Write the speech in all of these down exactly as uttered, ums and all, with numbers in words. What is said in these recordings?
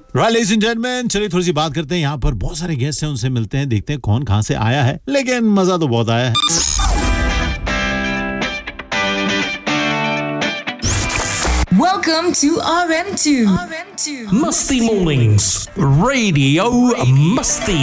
Right, ladies and gentlemen, चलिए थोड़ी सी बात करते हैं. यहाँ पर बहुत सारे गेस्ट हैं, उनसे मिलते हैं, देखते हैं कौन कहाँ से आया है. लेकिन मजा तो बहुत आया है. Welcome to R M two. R M two. Musty Mornings, Radio Musty.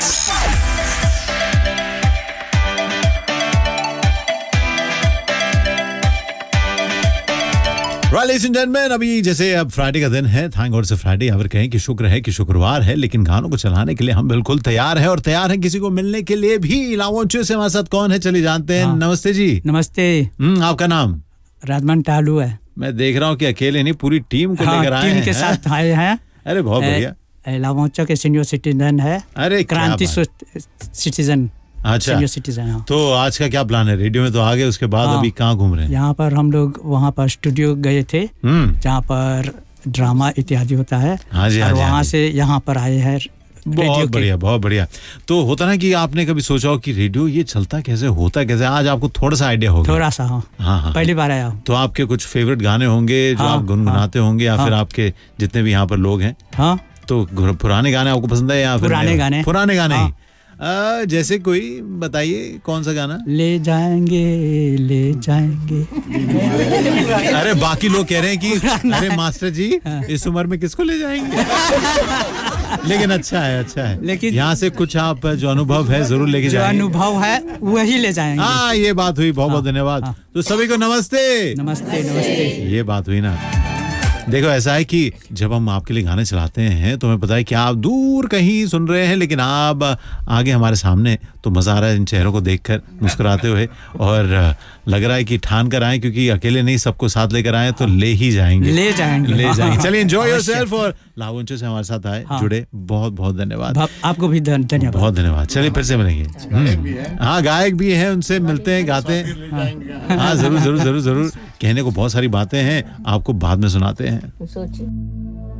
Right, ladies and gentlemen, अभी जैसे अब फ्राइडे का दिन है, थैंक गॉड से फ्राइडे, अगर कहें कि शुक्र है कि शुक्रवार है, लेकिन गानों को चलाने के लिए हम बिल्कुल तैयार हैं और तैयार हैं किसी को मिलने के लिए भी. लावंचो से हमारे साथ कौन है, चलिए जानते हैं. हाँ. नमस्ते जी. नमस्ते. हम्म आपका नाम? राजमान टालू है. मैं देख रहा हूँ कि अकेले नहीं, पूरी टीम को हाँ, लेकर आए हैं. टीम के साथ आए हैं. अरे बहुत बढ़िया. लावंचो के सीनियर सिटीजन है. अरे क्रांति सिटीजन. अच्छा, सिटीजन. हाँ. तो आज का क्या प्लान है? रेडियो में तो आ गए, उसके बाद हाँ, अभी कहाँ घूम रहे हैं? यहाँ पर हम लोग वहाँ पर स्टूडियो गए थे, जहाँ पर ड्रामा इत्यादि होता है. हाँ जी, और वहाँ से यहाँ पर आए हैं. बहुत बढ़िया, बहुत बढ़िया. तो होता ना कि आपने कभी सोचा हो कि रेडियो ये चलता कैसे, होता कैसे, आज आपको थोड़ा सा आइडिया होगा. थोड़ा सा. हाँ हाँ, हाँ पहली बार आया हूँ. तो आपके कुछ फेवरेट गाने होंगे जो हाँ, आप गुनगुनाते हाँ, होंगे या हाँ, फिर आपके जितने भी यहाँ पर लोग हैं. हाँ. तो पुराने गाने आपको पसंद है या फिर पुराने गाने? पुराने गाने हाँ. ही. आ, जैसे कोई बताइए कौन सा गाना? ले जाएंगे ले जाएंगे. अरे बाकी लोग कह रहे हैं कि अरे मास्टर जी इस उम्र में किसको ले जाएंगे. लेकिन अच्छा है, अच्छा है. लेकिन यहाँ से कुछ आप जो अनुभव है जरूर लेके जाएंगे. जो अनुभव है वही ले जाएंगे. हाँ ये बात हुई. बहुत बहुत धन्यवाद. हाँ. तो सभी को नमस्ते. नमस्ते नमस्ते. ये बात हुई ना. देखो ऐसा है कि जब हम आपके लिए गाने चलाते हैं तो हमें पता है कि आप दूर कहीं सुन रहे हैं, लेकिन आप आगे हमारे सामने, तो मजा आ रहा है इन चेहरों को देखकर मुस्कुराते हुए. और लग रहा है कि ठान कर आए, क्योंकि अकेले नहीं सबको साथ लेकर आए तो ले ही जाएंगे. ले जाएंगे ले जाएंगे. चलिए एंजॉय योरसेल्फ. और लावंचो से हमारे साथ आए, हाँ. जुड़े, बहुत बहुत धन्यवाद. आपको भी धन्यवाद. बहुत धन्यवाद. चलिए फिर से मिलेंगे. हाँ गायक भी है, उनसे मिलते हैं, गाते हैं. हाँ जरूर जरूर जरूर जरूर. कहने को बहुत सारी बातें हैं, आपको बाद में सुनाते हैं.